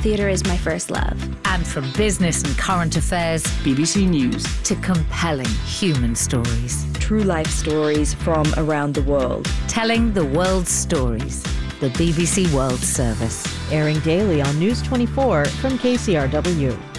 Theatre is my first love. And from business and current affairs, BBC News, to compelling human stories. True life stories from around the world. Telling the world's stories. The BBC World Service. Airing daily on News 24 from KCRW.